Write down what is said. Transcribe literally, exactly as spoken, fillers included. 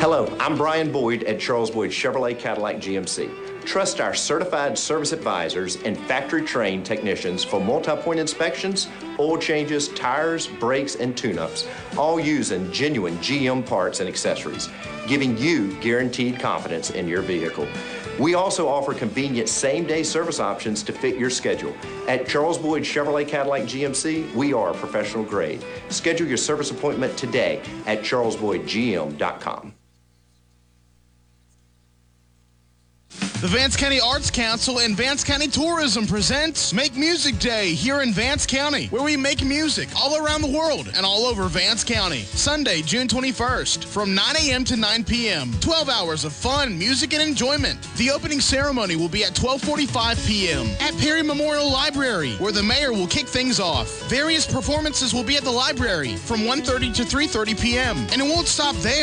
Hello, I'm Brian Boyd at Charles Boyd Chevrolet Cadillac G M C. Trust our certified service advisors and factory-trained technicians for multi-point inspections, oil changes, tires, brakes, and tune-ups, all using genuine G M parts and accessories, giving you guaranteed confidence in your vehicle. We also offer convenient same-day service options to fit your schedule. At Charles Boyd Chevrolet Cadillac G M C, we are professional grade. Schedule your service appointment today at charles boyd g m dot com. The Vance County Arts Council and Vance County Tourism presents Make Music Day here in Vance County, where we make music all around the world and all over Vance County. Sunday, June twenty-first, from nine a.m. to nine p.m. twelve hours of fun, music, and enjoyment. The opening ceremony will be at twelve forty-five p.m. at Perry Memorial Library, where the mayor will kick things off. Various performances will be at the library from one thirty to three thirty p.m. And it won't stop there.